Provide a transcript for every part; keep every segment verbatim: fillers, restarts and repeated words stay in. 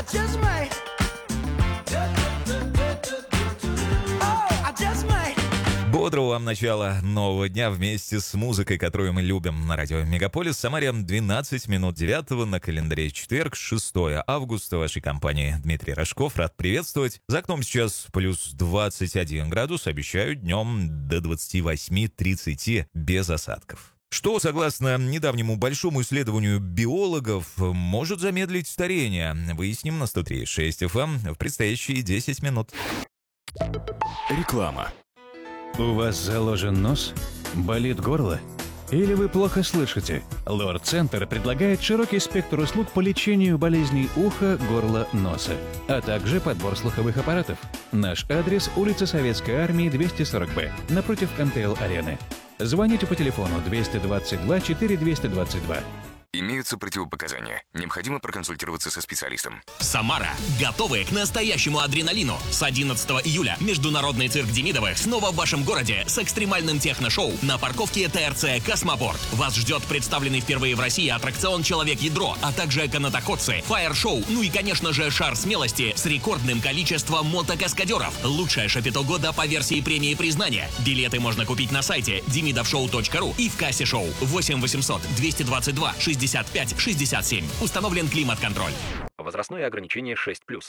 just might. Oh, I just might. Бодрого вам начала нового дня вместе с музыкой, которую мы любим на радио Мегаполис. В Самаре двенадцать минут девятого, на календаре четверг, шестое августа. В вашей компании Дмитрий Рожков. Рад приветствовать. За окном сейчас плюс двадцать один градус. Обещаю днем до двадцать восемь тридцать без осадков. Что, согласно недавнему большому исследованию биологов, может замедлить старение? Выясним на сто три и шесть эф эм в предстоящие десять минут. Реклама. У вас заложен нос? Болит горло? Или вы плохо слышите? Лор-центр предлагает широкий спектр услуг по лечению болезней уха, горла, носа, а также подбор слуховых аппаратов. Наш адрес – улица Советской Армии, двести сорок бэ, напротив эн тэ эл-арены. Звоните по телефону двести двадцать два четыре двести двадцать два. Имеются противопоказания. Необходимо проконсультироваться со специалистом. Самара. Готовы к настоящему адреналину. С одиннадцатого июля Международный цирк Демидовых снова в вашем городе с экстремальным техно-шоу на парковке тэ эр цэ «Космопорт». Вас ждет представленный впервые в России аттракцион «Человек-ядро», а также канатоходцы, фаер-шоу, ну и, конечно же, шар смелости с рекордным количеством мотокаскадеров. Лучшее шапито года по версии премии признания. Билеты можно купить на сайте демидовшоу точка ру и в кассе шоу восемь восемьсот двести двадцать два шестьдесят пять шестьдесят семь. Установлен климат-контроль. Возрастное ограничение шесть плюс.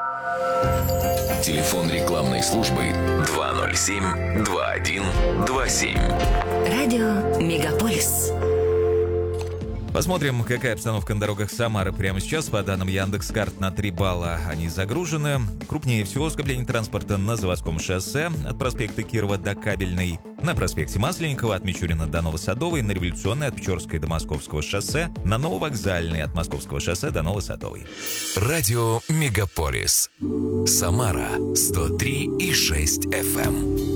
Телефон рекламной службы два ноль семь два один два семь. Радио Мегаполис. Посмотрим, какая обстановка на дорогах Самары прямо сейчас. По данным Яндекс.Карт, на три балла они загружены. Крупнее всего скопление транспорта на Заводском шоссе от проспекта Кирова до Кабельной, на проспекте Масленникова от Мичурина до Новосадовой, на Революционной от Печорской до Московского шоссе, на Нововокзальной от Московского шоссе до Новосадовой. Радио Мегаполис. Самара сто три и шесть эф эм.